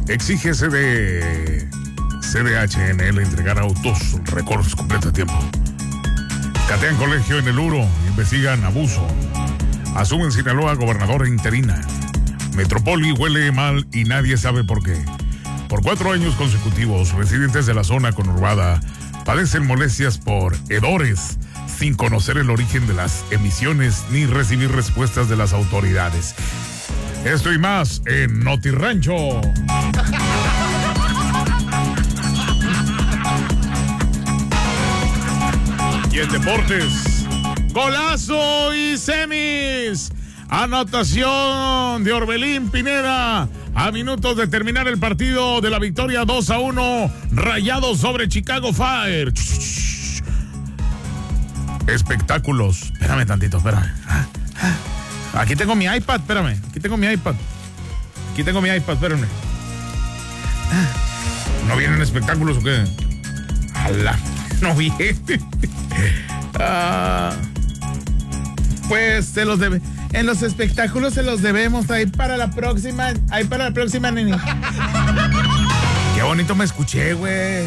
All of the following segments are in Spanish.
Exige CDHNL entregar autos recortes completo a tiempo. Catean colegio en el Uro, investigan abuso. Asumen Sinaloa gobernadora interina. Metrópoli huele mal y nadie sabe por qué. Por 4 años consecutivos, residentes de la zona conurbada padecen molestias por hedores, sin conocer el origen de las emisiones ni recibir respuestas de las autoridades. Esto y más en Notirrancho. Y en deportes, golazo y semis. Anotación de Orbelín Pineda a minutos de terminar el partido de la victoria 2-1, Rayados sobre Chicago Fire. Espectáculos. Espérame tantito, espérame. Aquí tengo mi iPad, espérame. Aquí tengo mi iPad, espérame. ¿No vienen espectáculos o qué? ¡Hala! No viene. Pues se los debe. En los espectáculos se los debemos. Ahí para la próxima, nene. Qué bonito me escuché, güey.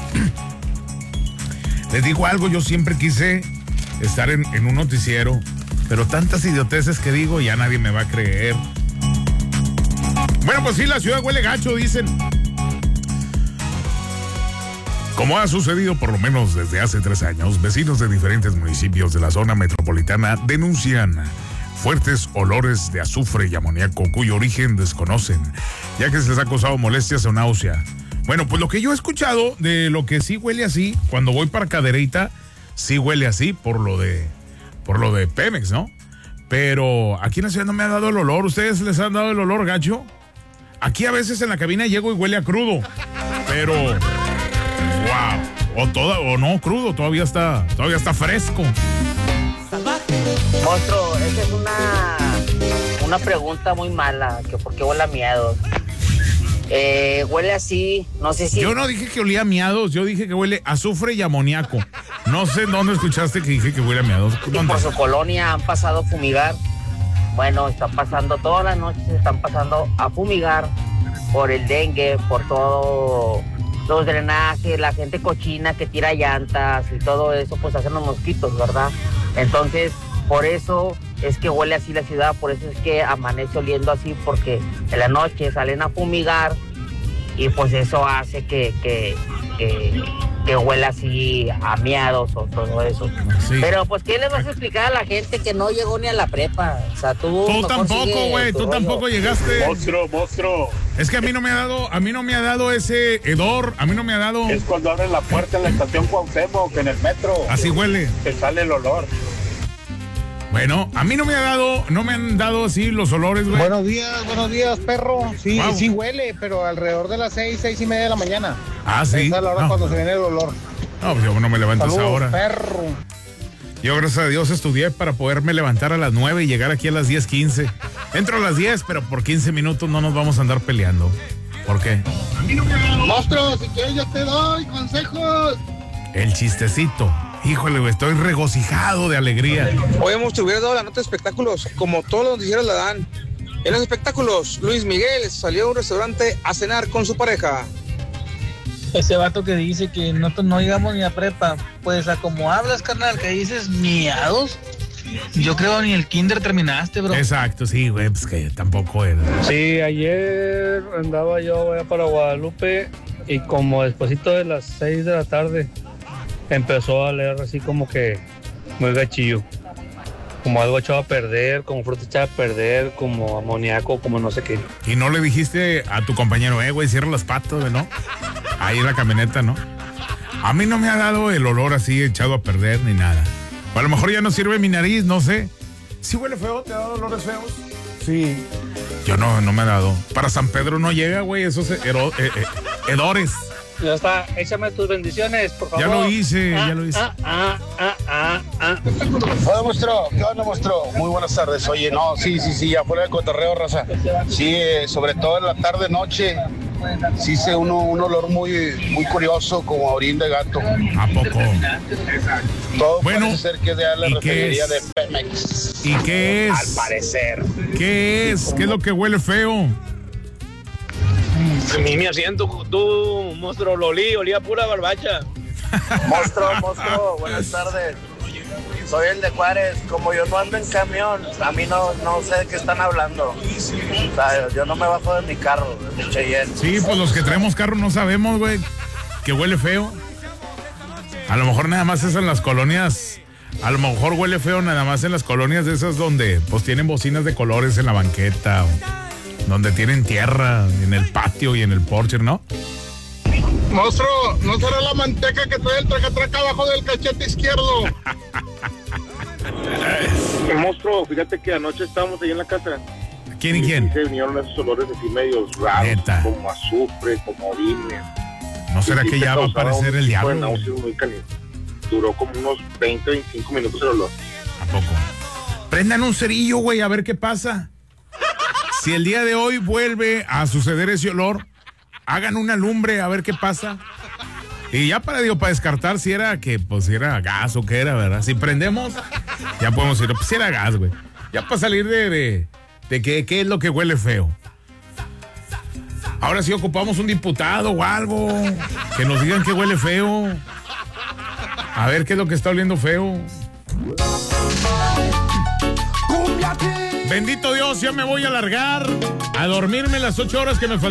Les digo algo, yo siempre quise estar en un noticiero, pero tantas idioteces que digo, ya nadie me va a creer. Bueno, pues sí, la ciudad huele gacho, dicen. Como ha sucedido por lo menos desde hace 3 años, vecinos de diferentes municipios de la zona metropolitana denuncian fuertes olores de azufre y amoníaco cuyo origen desconocen, ya que se les ha causado molestias o náusea. Bueno, pues lo que yo he escuchado de lo que sí huele así, cuando voy para Cadereyta, sí huele así por lo de Pemex, ¿no? Pero aquí en la ciudad no me ha dado el olor. ¿Ustedes les han dado el olor, gacho? Aquí a veces en la cabina llego y huele a crudo, pero wow, o no crudo, todavía está fresco. Monstruo, esa es una pregunta muy mala, que por qué huele a miados. Huele así, no sé si... Yo no dije que olía a miados, yo dije que huele a azufre y amoníaco. No sé dónde escuchaste que dije que huele a miados. Y por su colonia han pasado a fumigar. Bueno, están pasando todas las noches, están pasando a fumigar por el dengue, por todo los drenajes, la gente cochina que tira llantas y todo eso, pues hacen los mosquitos, ¿verdad? Entonces, por eso es que huele así la ciudad, por eso es que amanece oliendo así, porque en la noche salen a fumigar y pues eso hace que huela así a miados o todo eso. Sí. Pero pues, ¿qué les vas a explicar a la gente que no llegó ni a la prepa? O sea, tú tampoco, güey, tú tampoco llegaste. Monstruo. Es que a mí no me ha dado ese hedor, a mí no me ha dado. Es cuando abren la puerta en la estación Cuauhtémoc, en el metro. Así huele. Te sale el olor. Bueno, a mí no me han dado así los olores, güey. Buenos días, perro. Sí, wow. Sí huele, pero alrededor de las 6:30 de la mañana. Ah, sí. Esa es la hora cuando se viene el olor. No, pues yo no me levanto a esa hora. Perro. Yo, gracias a Dios, estudié para poderme levantar a las 9 y llegar aquí a las 10:15. Entro a las 10, pero por 15 minutos no nos vamos a andar peleando. ¿Por qué? Monstruo, si quieres yo te doy consejos. El chistecito. Híjole, güey, estoy regocijado de alegría. Oye, monstruo, hubiera dado la nota de espectáculos, como todos los noticieros la dan. En los espectáculos, Luis Miguel salió a un restaurante a cenar con su pareja. Ese vato que dice que no llegamos ni a prepa, pues a como hablas, carnal, que dices miados, yo creo ni el kinder terminaste, bro. Exacto, sí, güey, pues que tampoco era. Sí, ayer andaba yo allá para Guadalupe y como despuesito de las 6 de la tarde empezó a leer así como que muy gachillo, como algo echado a perder, como fruta echada a perder, como amoníaco, como no sé qué. Y no le dijiste a tu compañero, güey, cierra las patas, ¿no? Ahí en la camioneta, ¿no? A mí no me ha dado el olor así echado a perder ni nada. O a lo mejor ya no sirve mi nariz, no sé. ¿Sí huele feo? ¿Te ha dado olores feos? Sí. Yo no me ha dado. Para San Pedro no llega, güey, esos hedores. Ya está, échame tus bendiciones, por favor. Ya lo hice. Hola, monstruo. ¿Qué onda, monstruo? Muy buenas tardes. Oye, no, sí, ya fuera del cotorreo, raza. Sí, sobre todo en la tarde, noche, sí se un olor muy curioso, como a orín de gato. ¿A poco? Todo bueno, parece ser que es de la refinería de Pemex. ¿Y qué es? Al parecer. ¿Qué es? ¿Qué es lo que huele feo? A mí mi asiento, tú, monstruo, olía pura barbacha. Monstruo, buenas tardes. Soy el de Juárez. Como yo no ando en camión, a mí no sé de qué están hablando. O sea, yo no me bajo de mi carro, de mi Cheyenne. Sí, pues los que traemos carro no sabemos, güey, que huele feo. A lo mejor nada más es en las colonias. A lo mejor huele feo nada más en las colonias de esas donde pues tienen bocinas de colores en la banqueta, o donde tienen tierra en el patio y en el porche, ¿no? Monstruo, ¿no será la manteca que trae el traca-traca abajo del cachete izquierdo? Monstruo, fíjate que anoche estábamos ahí en la casa. ¿Quién y quién? Se vinieron esos olores así medios raros, Neta. como azufre, como orines. ¿No será que ya va a aparecer el diablo? Duró como unos 20, 25 minutos el olor. ¿A poco? Prendan un cerillo, güey, a ver qué pasa. Si el día de hoy vuelve a suceder ese olor, hagan una lumbre a ver qué pasa. Y ya para descartar si era gas o qué era, ¿verdad? Si prendemos, ya podemos ir. Pues si era gas, güey. Ya para salir de qué es lo que huele feo. Ahora sí ocupamos un diputado o algo que nos digan que huele feo. A ver qué es lo que está oliendo feo. Bendito Dios, ya me voy a largar a dormirme las 8 horas que me faltan.